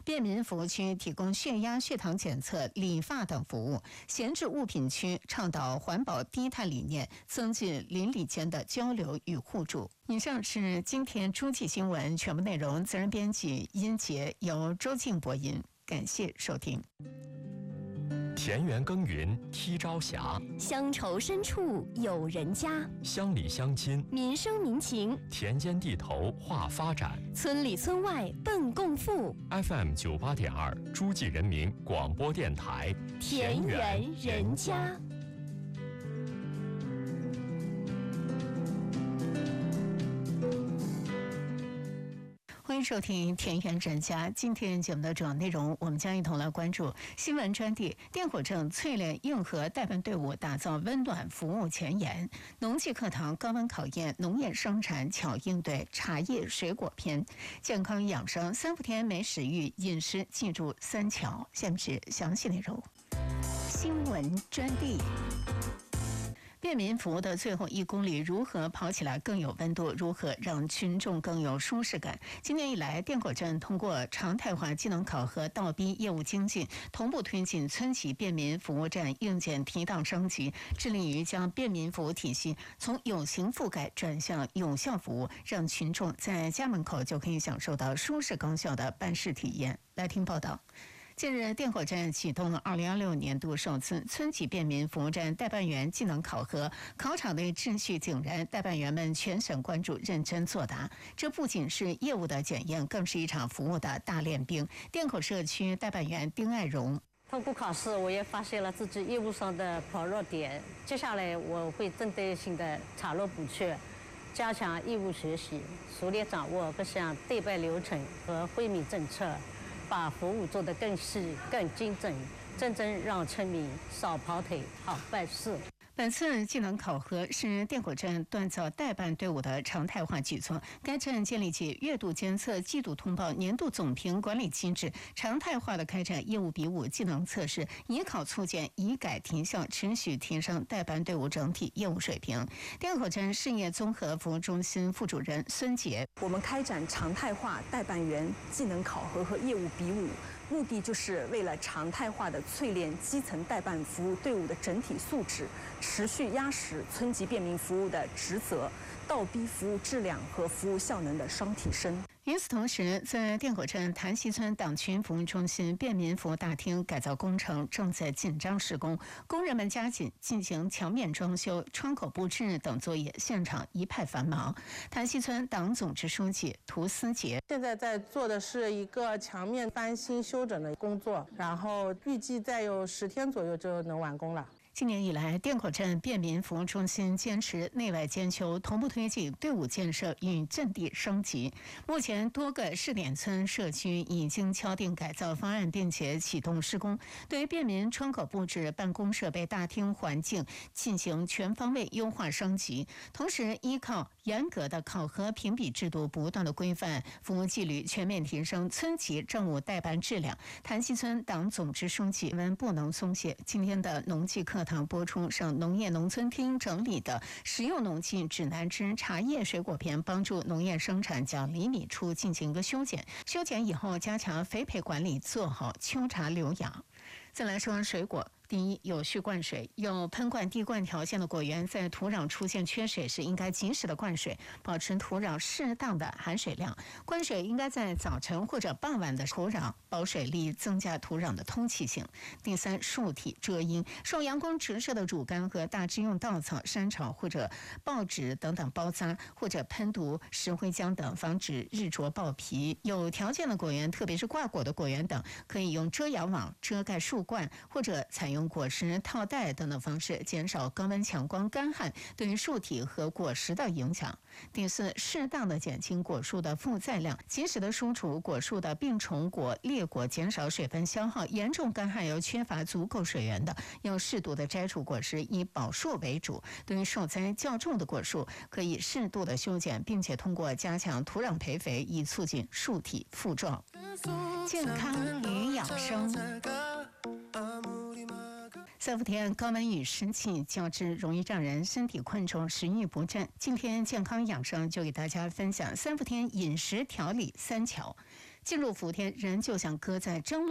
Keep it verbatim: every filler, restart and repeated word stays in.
便民服务区提供血压、血糖检测、理发等服务；闲置物品区倡导环保低碳理念，增进邻里间的交流与互助。以上是今天诸暨新闻全部内容，责任编辑殷杰，由周静播音，感谢收听。 田园耕耘踢朝霞， 乡愁深处有人家， 乡里乡亲民生民情， 田间地头话发展， 村里村外奔共富。 F M 九八点二诸暨人民广播电台， 田园人家。 欢迎收听田园人家。今天节目的主要内容，我们将一同来关注新闻专题：电火正淬炼硬核代办队伍，打造温暖服务前沿；农技课堂高温考验农业生产巧应对茶叶水果篇；健康养生三伏天美食育饮食记住三桥。下面是详细内容。新闻专题。便民服务的最后一公里，如何跑起来更有温度？如何让群众更有舒适感？今年以来，电火镇通过常态化技能考核、倒逼业务精进，同步推进村级便民服务站硬件提档升级，致力于将便民服务体系从有形覆盖转向有效服务，让群众在家门口就可以享受到舒适高效的办事体验。来听报道。近日，电火站启动了二零二六年度首次村级便民服务站代办员技能考核，考场内秩序井然，代办员们全神贯注、认真作答。这不仅是业务的检验，更是一场服务的大练兵。店口社区代办员丁爱荣。 通过考试，我也发现了自己业务上的薄弱点。接下来，我会针对性的查漏补缺，加强业务学习，熟练掌握各项对办流程和惠民政策。把服务做得更细、更精准，真正让村民少跑腿、好办事。 本次技能考核是电火站锻造代办队伍的常态化举措。该站建立起月度监测、季度通报、年度总评管理机制，常态化的开展业务比武、技能测试，以考促进，以改提效，持续提升代办队伍整体业务水平。电火站事业综合服务中心副主任孙杰： 我们开展常态化代办员技能考核和业务比武，目的就是为了常态化的淬炼基层代办服务队伍的整体素质，持续压实村级便民服务的职责，倒逼服务质量和服务效能的双提升。 与此同时，在电火镇潭溪村党群服务中心便民服务大厅改造工程正在紧张施工，工人们加紧进行墙面装修、窗口布置等作业，现场一派繁忙。潭溪村党总支书记涂思杰： 现在在做的是一个墙面翻新修整的工作，然后预计再有十天左右就能完工了。 今年以来，电火镇便民服务中心坚持内外兼修，同步推进队伍建设与阵地升级。目前，多个试点村社区已经敲定改造方案，并且启动施工。对于便民窗口布置、办公设备、大厅环境进行全方位优化升级，同时依靠严格的考核评比制度，不断的规范服务纪律，全面提升村级政务代办质量。潭溪村党总支书记们不能松懈。今天的农技课堂播出上农业农村厅整理的实用农技指南之茶叶水果篇，帮助农业生产将厘米处进行一个修剪，修剪以后加强肥培管理，做好秋茶留养。再来说水果。第一，有序灌水，有喷灌地灌条件的果园，在土壤出现缺水时，应该及时的灌水，保持土壤适当的含水量。灌水应该在早晨或者傍晚的土壤保水力，增加土壤的通气性。第三，树体遮阴，受阳光直射的主干和大枝用稻草、山草或者报纸等等包扎，或者喷涂石灰浆等，防止日灼爆皮。有条件的果园，特别是挂果的果园等，可以用遮阳网遮盖树冠，或者采用果实套袋等等方式，减少高温强光干旱对于树体和果实的影响。第四，适当的减轻果树的负载量，及时的疏除果树的病虫果、裂果，减少水分消耗。严重干旱又缺乏足够水源的，要适度的摘除果实，以保树为主。对于受灾较重的果树，可以适度的修剪，并且通过加强土壤培肥，以促进树体复壮。健康与养生。三伏天高温与湿气交织，容易让人身体困重、食欲不振。今天健康养生就给大家分享三伏天饮食调理三桥。 进入伏天，仍旧想搁在争论